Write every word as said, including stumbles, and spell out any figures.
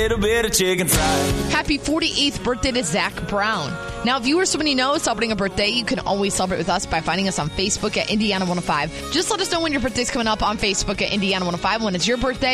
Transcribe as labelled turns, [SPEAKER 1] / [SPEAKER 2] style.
[SPEAKER 1] Little bit of chicken fried.
[SPEAKER 2] Happy forty-eighth birthday to Zach Brown. Now, if you or somebody you know is celebrating a birthday, you can always celebrate with us by finding us on Facebook at Indiana one oh five. Just let us know when your birthday's coming up on Facebook at Indiana one oh five. When it's your birthday,